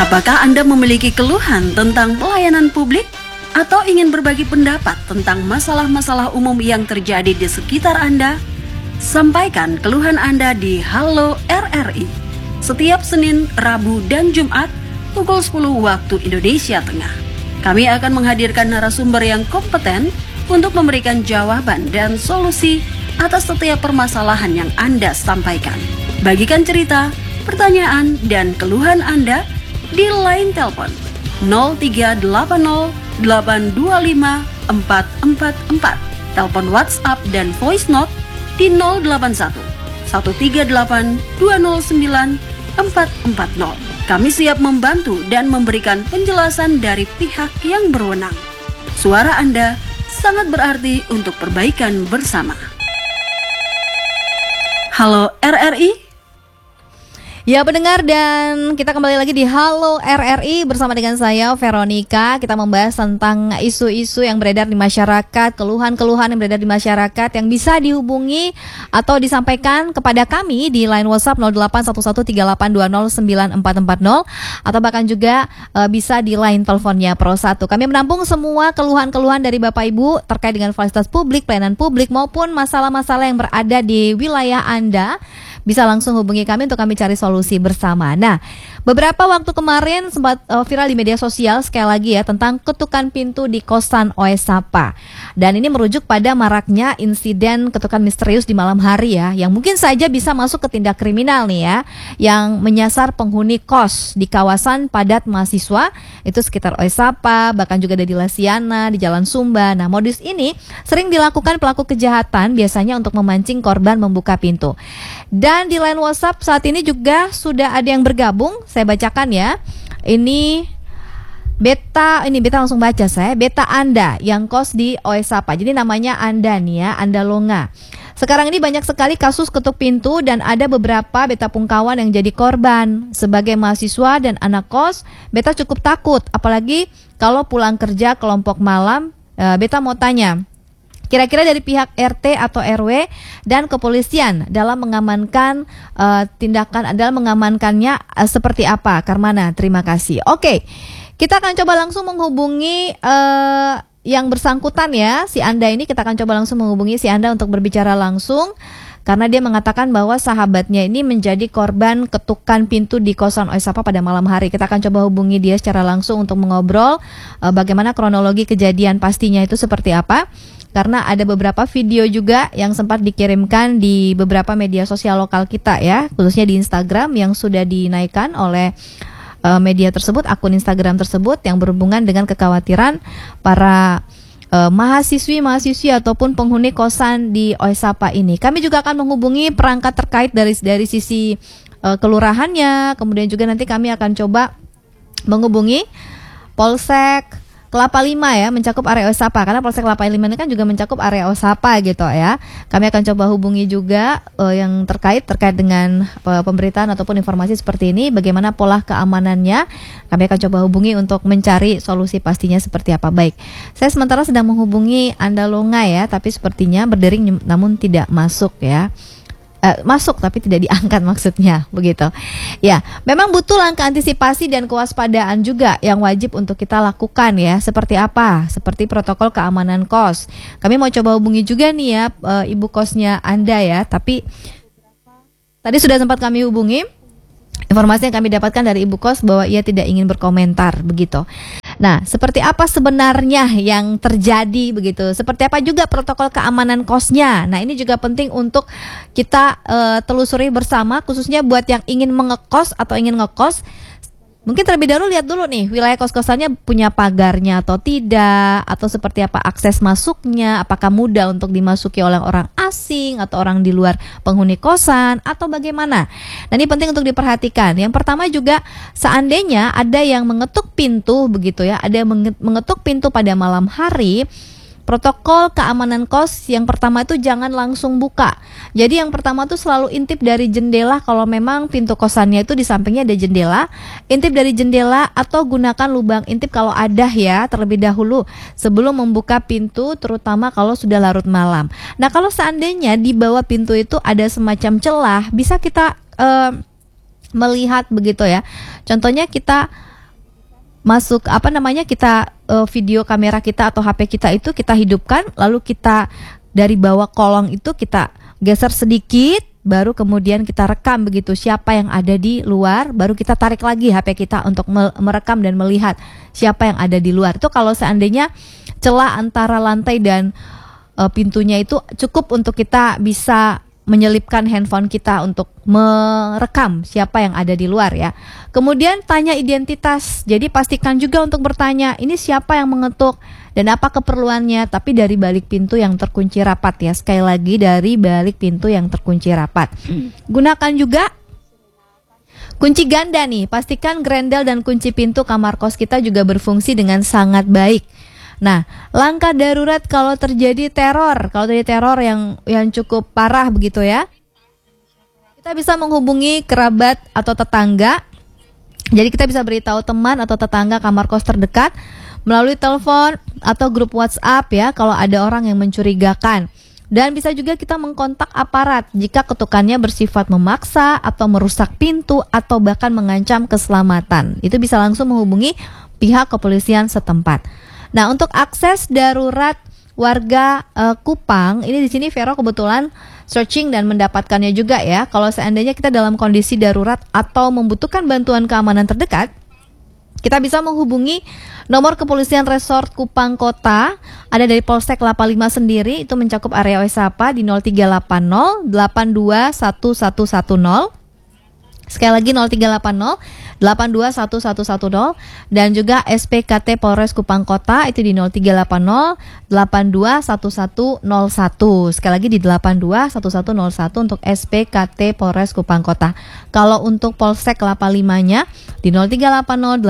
Apakah Anda memiliki keluhan tentang pelayanan publik? Atau ingin berbagi pendapat tentang masalah-masalah umum yang terjadi di sekitar Anda? Sampaikan keluhan Anda di Halo RRI setiap Senin, Rabu, dan Jumat pukul 10 waktu Indonesia Tengah. Kami akan menghadirkan narasumber yang kompeten untuk memberikan jawaban dan solusi atas setiap permasalahan yang Anda sampaikan. Bagikan cerita, pertanyaan, dan keluhan Anda di line telepon 0380 825 444, telepon WhatsApp dan voice note di 081 138 209 440. Kami siap membantu dan memberikan penjelasan dari pihak yang berwenang. Suara Anda sangat berarti untuk perbaikan bersama. Halo RRI. Ya pendengar, dan kita kembali lagi di Halo RRI bersama dengan saya Veronica. Kita membahas tentang isu-isu yang beredar di masyarakat, keluhan-keluhan yang beredar di masyarakat yang bisa dihubungi atau disampaikan kepada kami di line WhatsApp 081138209440 atau bahkan juga bisa di line teleponnya Pro 1. Kami menampung semua keluhan-keluhan dari Bapak Ibu terkait dengan fasilitas publik, pelayanan publik maupun masalah-masalah yang berada di wilayah Anda. Bisa langsung hubungi kami untuk kami cari solusi bersama. Nah, beberapa waktu kemarin sempat viral di media sosial sekali lagi ya tentang ketukan pintu di kosan OS Sapa. Dan ini merujuk pada maraknya insiden ketukan misterius di malam hari ya, yang mungkin saja bisa masuk ke tindak kriminal nih ya, yang menyasar penghuni kos di kawasan padat mahasiswa itu sekitar OS Sapa, bahkan juga ada di Lasiana, di Jalan Sumba. Nah, modus ini sering dilakukan pelaku kejahatan biasanya untuk memancing korban membuka pintu. Dan di line WhatsApp saat ini juga sudah ada yang bergabung. Saya bacakan ya. Ini Beta langsung baca saya. Beta Anda yang kos di OS Sapa. Jadi namanya Anda nih ya, Anda Longa. Sekarang ini banyak sekali kasus ketuk pintu dan ada beberapa beta pungkawan yang jadi korban. Sebagai mahasiswa dan anak kos, beta cukup takut. Apalagi kalau pulang kerja kelompok malam. Beta mau tanya, kira-kira dari pihak RT atau RW dan kepolisian dalam mengamankan dalam mengamankannya seperti apa? Karmana, terima kasih. Oke, kita akan coba langsung menghubungi yang bersangkutan ya, si Anda ini. Kita akan coba langsung menghubungi si Anda untuk berbicara langsung. Karena dia mengatakan bahwa sahabatnya ini menjadi korban ketukan pintu di kosan OS Sapa pada malam hari. Kita akan coba hubungi dia secara langsung untuk mengobrol bagaimana kronologi kejadian pastinya itu seperti apa. Karena ada beberapa video juga yang sempat dikirimkan di beberapa media sosial lokal kita ya, khususnya di Instagram yang sudah dinaikkan oleh media tersebut, akun Instagram tersebut yang berhubungan dengan kekhawatiran para mahasiswi ataupun penghuni kosan di OS Sapa ini. Kami juga akan menghubungi perangkat terkait dari sisi kelurahannya. Kemudian juga nanti kami akan coba menghubungi Polsek Kelapa Lima ya, mencakup area OS Sapa, karena Polsek Kelapa Lima ini kan juga mencakup area OS Sapa gitu ya. Kami akan coba hubungi juga yang terkait dengan pemberitaan ataupun informasi seperti ini, bagaimana pola keamanannya. Kami akan coba hubungi untuk mencari solusi pastinya seperti apa. Baik, saya sementara sedang menghubungi Anda Longa ya, tapi sepertinya berdering namun tidak masuk ya. Masuk tapi tidak diangkat maksudnya begitu. Ya, memang butuh langkah antisipasi dan kewaspadaan juga yang wajib untuk kita lakukan ya. Seperti apa? Seperti protokol keamanan kos. Kami mau coba hubungi juga nih ya ibu kosnya Anda ya, tapi tadi sudah sempat kami hubungi. Informasi yang kami dapatkan dari ibu kos bahwa ia tidak ingin berkomentar begitu. Nah, seperti apa sebenarnya yang terjadi begitu? Seperti apa juga protokol keamanan kosnya? Nah, ini juga penting untuk kita telusuri bersama, khususnya buat yang ingin mengekos atau ingin ngekos. Mungkin terlebih dahulu lihat dulu nih wilayah kos-kosannya punya pagarnya atau tidak, atau seperti apa akses masuknya, apakah mudah untuk dimasuki oleh orang asing atau orang di luar penghuni kosan atau bagaimana. Nah, ini penting untuk diperhatikan. Yang pertama juga seandainya ada yang mengetuk pintu begitu ya, ada yang mengetuk pintu pada malam hari, protokol keamanan kos yang pertama itu jangan langsung buka. Jadi yang pertama tuh selalu intip dari jendela. Kalau memang pintu kosannya itu di sampingnya ada jendela, intip dari jendela atau gunakan lubang intip kalau ada ya terlebih dahulu sebelum membuka pintu, terutama kalau sudah larut malam. Nah, kalau seandainya di bawah pintu itu ada semacam celah, bisa kita melihat begitu ya. Contohnya kita masuk kita video kamera kita atau HP kita itu kita hidupkan, lalu kita dari bawah kolong itu kita geser sedikit, baru kemudian kita rekam begitu siapa yang ada di luar, baru kita tarik lagi HP kita untuk merekam dan melihat siapa yang ada di luar. Itu kalau seandainya celah antara lantai dan pintunya itu cukup untuk kita bisa menyelipkan handphone kita untuk merekam siapa yang ada di luar ya. Kemudian tanya identitas. Jadi pastikan juga untuk bertanya, ini siapa yang mengetuk dan apa keperluannya, tapi dari balik pintu yang terkunci rapat ya. Sekali lagi, dari balik pintu yang terkunci rapat. Gunakan juga kunci ganda nih. Pastikan grendel dan kunci pintu kamar kos kita juga berfungsi dengan sangat baik. Nah, langkah darurat kalau terjadi teror yang cukup parah begitu ya. Kita bisa menghubungi kerabat atau tetangga. Jadi kita bisa beritahu teman atau tetangga kamar kos terdekat melalui telepon atau grup WhatsApp ya kalau ada orang yang mencurigakan. Dan bisa juga kita mengkontak aparat jika ketukannya bersifat memaksa atau merusak pintu atau bahkan mengancam keselamatan. Itu bisa langsung menghubungi pihak kepolisian setempat. Nah, untuk akses darurat warga Kupang, ini di sini Vero kebetulan searching dan mendapatkannya juga ya. Kalau seandainya kita dalam kondisi darurat atau membutuhkan bantuan keamanan terdekat, kita bisa menghubungi nomor kepolisian resort Kupang Kota, ada dari Polsek Lapa 5 sendiri, itu mencakup area Oesapa di 0380 821110. Sekali lagi 0380 821110 dan juga SPKT Polres Kupang Kota itu di 0380 821101. Sekali lagi di 821101 untuk SPKT Polres Kupang Kota. Kalau untuk Polsek Lapa 5-nya di 0380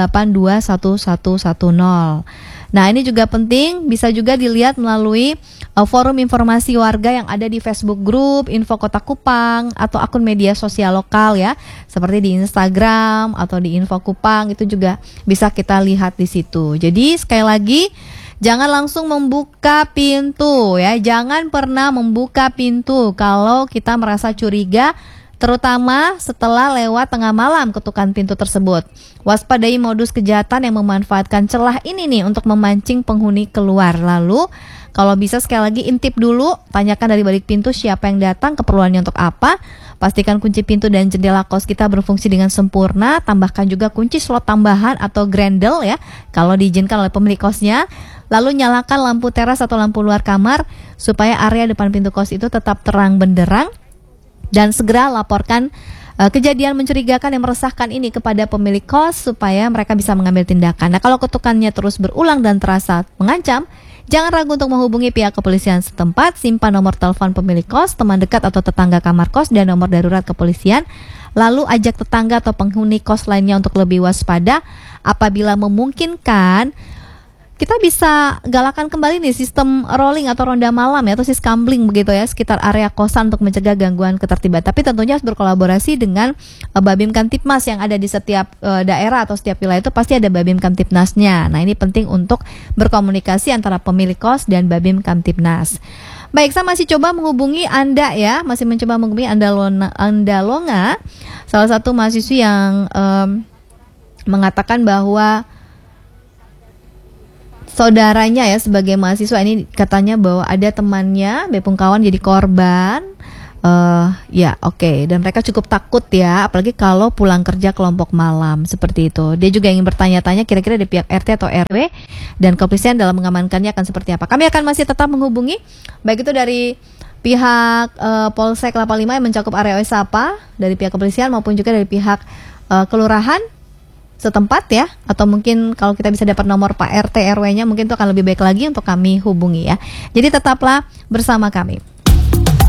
821110. Nah, ini juga penting, bisa juga dilihat melalui forum informasi warga yang ada di Facebook Group Info Kota Kupang atau akun media sosial lokal ya, seperti di Instagram atau di Info Kupang, itu juga bisa kita lihat di situ. Jadi sekali lagi, jangan langsung membuka pintu ya, jangan pernah membuka pintu kalau kita merasa curiga, terutama setelah lewat tengah malam ketukan pintu tersebut. Waspadai modus kejahatan yang memanfaatkan celah ini nih untuk memancing penghuni keluar. Lalu kalau bisa sekali lagi intip dulu, tanyakan dari balik pintu siapa yang datang, keperluannya untuk apa. Pastikan kunci pintu dan jendela kos kita berfungsi dengan sempurna. Tambahkan juga kunci slot tambahan atau grendel ya, kalau diizinkan oleh pemilik kosnya. Lalu nyalakan lampu teras atau lampu luar kamar supaya area depan pintu kos itu tetap terang benderang. Dan segera laporkan kejadian mencurigakan yang meresahkan ini kepada pemilik kos supaya mereka bisa mengambil tindakan. Nah, kalau ketukannya terus berulang dan terasa mengancam, jangan ragu untuk menghubungi pihak kepolisian setempat. Simpan nomor telepon pemilik kos, teman dekat atau tetangga kamar kos, dan nomor darurat kepolisian. Lalu ajak tetangga atau penghuni kos lainnya untuk lebih waspada. Apabila memungkinkan, kita bisa galakan kembali nih sistem rolling atau ronda malam ya, atau siskambling begitu ya, sekitar area kosan untuk mencegah gangguan ketertiban. Tapi tentunya harus berkolaborasi dengan Babim Kamtibmas yang ada di setiap daerah atau setiap wilayah, itu pasti ada Babim Kamtibnasnya. Nah, ini penting untuk berkomunikasi antara pemilik kos dan Babim Kamtibnas. Baik, saya masih coba menghubungi Anda ya, masih mencoba menghubungi Andalonga, salah satu mahasiswi yang mengatakan bahwa saudaranya ya sebagai mahasiswa ini katanya bahwa ada temannya Bepungkawan jadi korban. Ya oke. Dan mereka cukup takut ya, apalagi kalau pulang kerja kelompok malam seperti itu. Dia juga ingin bertanya-tanya kira-kira di pihak RT atau RW dan kepolisian dalam mengamankannya akan seperti apa. Kami akan masih tetap menghubungi, baik itu dari pihak Polsek Lapa 5 yang mencakup area Oesapa dari pihak kepolisian maupun juga dari pihak kelurahan setempat ya, atau mungkin kalau kita bisa dapat nomor Pak RT RW-nya mungkin itu akan lebih baik lagi untuk kami hubungi ya. Jadi tetaplah bersama kami.